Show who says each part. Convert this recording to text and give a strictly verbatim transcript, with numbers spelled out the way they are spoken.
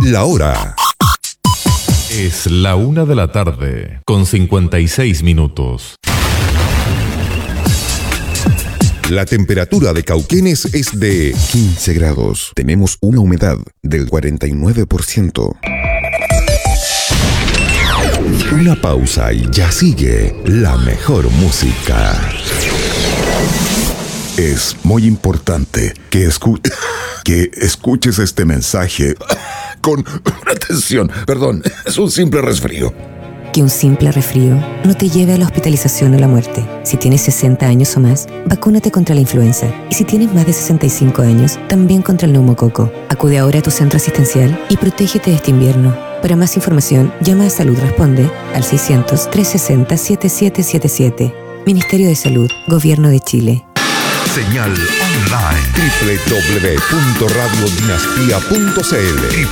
Speaker 1: La hora
Speaker 2: es la una de la tarde, con cincuenta y seis minutos.
Speaker 1: La temperatura de Cauquenes es de quince grados. Tenemos una humedad del cuarenta y nueve por ciento. Una pausa y ya sigue la mejor música.
Speaker 3: Es muy importante que, escu- que escuches este mensaje con atención. Perdón, es un simple resfrío.
Speaker 4: Que un simple resfrío no te lleve a la hospitalización o la muerte. Si tienes sesenta años o más, vacúnate contra la influenza. Y si tienes más de sesenta y cinco años, también contra el neumococo. Acude ahora a tu centro asistencial y protégete de este invierno. Para más información, llama a Salud Responde al seiscientos, trescientos sesenta, setenta y siete setenta y siete. Ministerio de Salud, Gobierno de Chile.
Speaker 1: Señal online doble u doble u doble u punto radio dinastía punto c l.